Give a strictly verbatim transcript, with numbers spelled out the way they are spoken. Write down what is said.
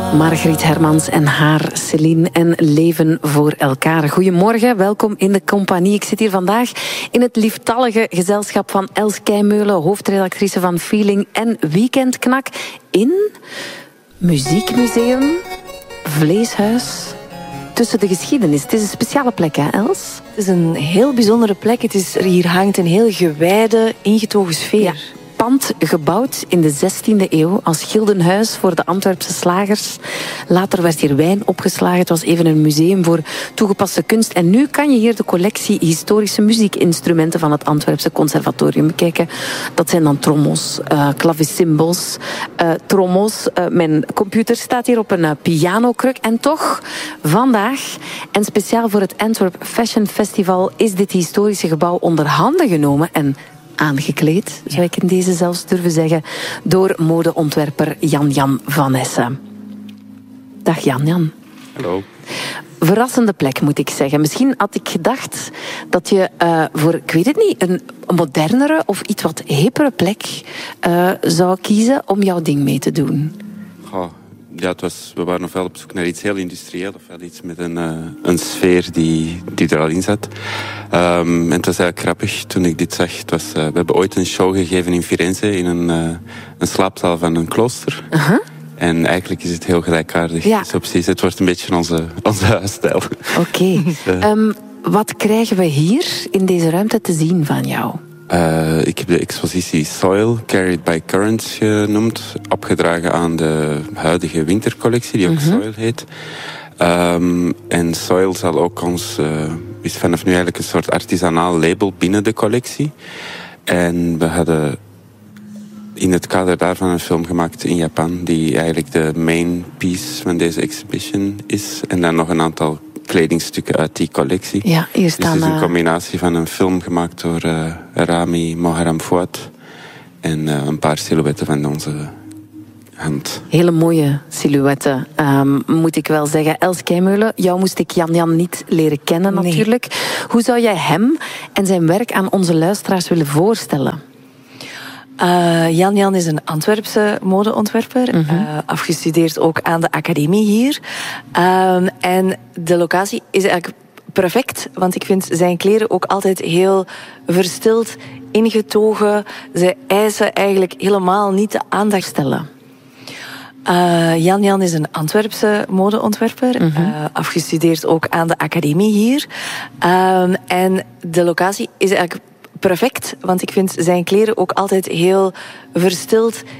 Margriet Hermans en haar Céline en Leven voor elkaar. Goedemorgen, welkom in de compagnie. Ik zit hier vandaag in het lieftallige gezelschap van Els Keimeulen, hoofdredactrice van Feeling en Weekendknak, in Muziekmuseum Vleeshuis tussen de geschiedenis. Het is een speciale plek, hè, Els? Het is een heel bijzondere plek. Het is, hier hangt een heel gewijde, ingetogen sfeer. Ja. Pand gebouwd in de zestiende eeuw als gildenhuis voor de Antwerpse slagers. Later werd hier wijn opgeslagen. Het was even een museum voor toegepaste kunst. En nu kan je hier de collectie historische muziekinstrumenten van het Antwerpse Conservatorium bekijken. Dat zijn dan trommels, uh, klavecimbals, uh, trommels. Uh, mijn computer staat hier op een uh, pianokruk. En toch, vandaag, en speciaal voor het Antwerp Fashion Festival, is dit historische gebouw onder handen genomen en aangekleed, zou ik in deze zelfs durven zeggen, door modeontwerper Jan-Jan van Essen. Dag Jan-Jan. Hallo. Verrassende plek, moet ik zeggen. Misschien had ik gedacht dat je uh, voor, ik weet het niet, een modernere of iets wat hippere plek uh, zou kiezen om jouw ding mee te doen. Goh, ja, het was, we waren ofwel op zoek naar iets heel industrieel, ofwel iets met een, uh, een sfeer die, die er al in zat. Um, en het was eigenlijk grappig toen ik dit zag. Het was, uh, we hebben ooit een show gegeven in Firenze in een, uh, een slaapzaal van een klooster. Uh-huh. En eigenlijk is het heel gelijkaardig. Ja. Dus precies, het wordt een beetje onze, onze huisstijl. Oké. Okay. uh. um, wat krijgen we hier in deze ruimte te zien van jou? Uh, ik heb de expositie Soil, Carried by Currents genoemd. Opgedragen aan de huidige wintercollectie, die ook uh-huh. Soil heet. Um, en Soil zal ook ons, uh, is vanaf nu eigenlijk een soort artisanaal label binnen de collectie. En we hadden in het kader daarvan een film gemaakt in Japan, die eigenlijk de main piece van deze exhibition is. En dan nog een aantal kledingstukken uit die collectie. Ja, hier staan, dus het is een uh... combinatie van een film gemaakt door uh, Rami Moharam Fouad en uh, een paar silhouetten van onze hand. Hele mooie silhouetten, um, moet ik wel zeggen. Els Keimeulen, jou moest ik Jan-Jan niet leren kennen natuurlijk. Nee. Hoe zou jij hem en zijn werk aan onze luisteraars willen voorstellen? Uh, Jan-Jan is een Antwerpse modeontwerper. Uh-huh. Uh, afgestudeerd ook aan de academie hier. Uh, en de locatie is eigenlijk perfect, want ik vind zijn kleren ook altijd heel verstild, ingetogen. Ze eisen eigenlijk helemaal niet de aandacht stellen. Uh, Jan-Jan is een Antwerpse modeontwerper. Uh-huh. Uh, afgestudeerd ook aan de academie hier. Uh, en de locatie is eigenlijk perfect, want ik vind zijn kleren ook altijd heel verstild,